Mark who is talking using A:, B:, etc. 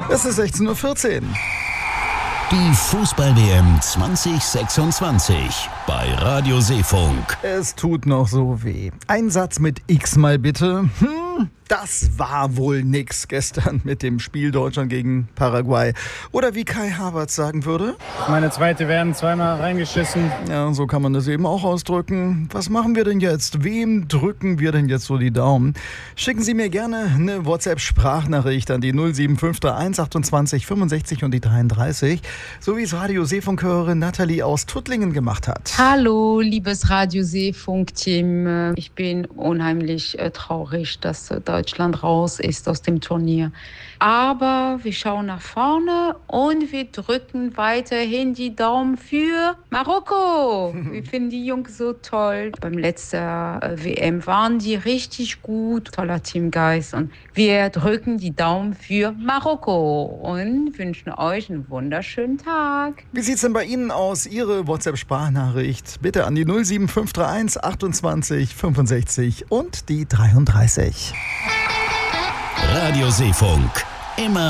A: Es ist 16:14 Uhr.
B: Die Fußball-WM 2026 bei Radio Seefunk.
A: Es tut noch so weh. Ein Satz mit X mal bitte. Das war wohl nix gestern mit dem Spiel Deutschland gegen Paraguay. Oder wie Kai Havertz sagen würde:
C: Meine zweite werden zweimal reingeschissen.
A: Ja, so kann man das eben auch ausdrücken. Was machen wir denn jetzt? Wem drücken wir denn jetzt so die Daumen? Schicken Sie mir gerne eine WhatsApp-Sprachnachricht an die 07531 28 65 und die 33, so wie es Radio Seefunk-Hörerin Nathalie aus Tuttlingen gemacht hat.
D: Hallo, liebes Radio Seefunk-Team. Ich bin unheimlich traurig, dass Deutschland raus ist aus dem Turnier. Aber wir schauen nach vorne und wir drücken weiterhin die Daumen für Marokko. Wir finden die Jungs so toll. Beim letzten WM waren die richtig gut. Toller Teamgeist. Und wir drücken die Daumen für Marokko und wünschen euch einen wunderschönen Tag.
A: Wie sieht's denn bei Ihnen aus? Ihre WhatsApp-Sprachnachricht bitte an die 07531 28 65 und die 33.
B: Radio Seefunk. Immer